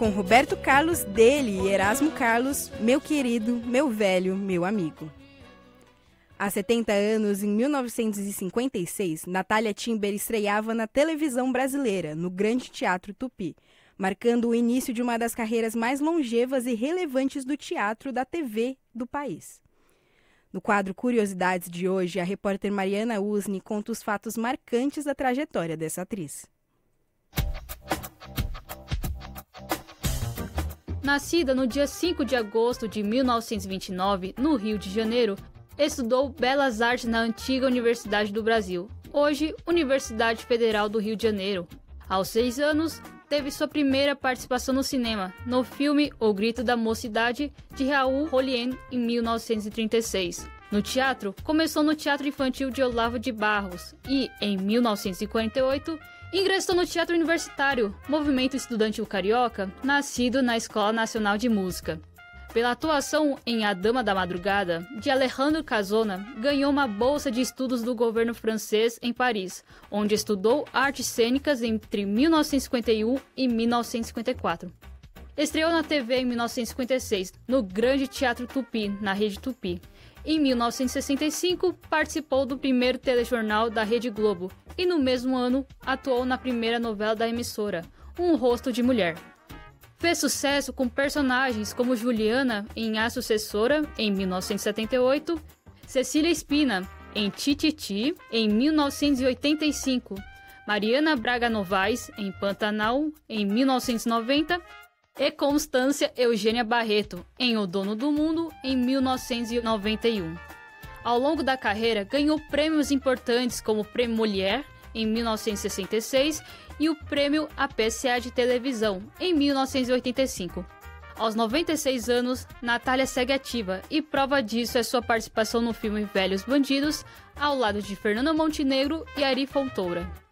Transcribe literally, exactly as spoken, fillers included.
com Roberto Carlos, dele e Erasmo Carlos, meu querido, meu velho, meu amigo. Há setenta anos, em mil novecentos e cinquenta e seis, Natália Timber estreava na televisão brasileira, no Grande Teatro Tupi, marcando o início de uma das carreiras mais longevas e relevantes do teatro da T V do país. No quadro Curiosidades de hoje, a repórter Mariana Usni conta os fatos marcantes da trajetória dessa atriz. Nascida no dia cinco de agosto de mil novecentos e vinte e nove, no Rio de Janeiro, estudou Belas Artes na antiga Universidade do Brasil, hoje Universidade Federal do Rio de Janeiro. Aos seis anos, teve sua primeira participação no cinema, no filme O Grito da Mocidade, de Raul Rolien, em mil novecentos e trinta e seis. No teatro, começou no Teatro Infantil de Olavo de Barros e, em mil novecentos e quarenta e oito, ingressou no Teatro Universitário, movimento estudantil carioca, nascido na Escola Nacional de Música. Pela atuação em A Dama da Madrugada, de Alejandro Casona, ganhou uma bolsa de estudos do governo francês em Paris, onde estudou artes cênicas entre mil novecentos e cinquenta e um e mil novecentos e cinquenta e quatro. Estreou na T V em mil novecentos e cinquenta e seis, no Grande Teatro Tupi, na Rede Tupi. Em mil novecentos e sessenta e cinco, participou do primeiro telejornal da Rede Globo e, no mesmo ano, atuou na primeira novela da emissora, Um Rosto de Mulher. Fez sucesso com personagens como Juliana em A Sucessora, em mil novecentos e setenta e oito, Cecília Espina em Tititi, em mil novecentos e oitenta e cinco, Mariana Braga Novaes em Pantanal, em mil novecentos e noventa, e Constância Eugênia Barreto em O Dono do Mundo, em mil novecentos e noventa e um. Ao longo da carreira, ganhou prêmios importantes como o Prêmio Mulher, em mil novecentos e sessenta e seis, e o Prêmio A P C A de Televisão, em mil novecentos e oitenta e cinco. Aos noventa e seis anos, Natália segue ativa, e prova disso é sua participação no filme Velhos Bandidos, ao lado de Fernanda Montenegro e Ari Fontoura.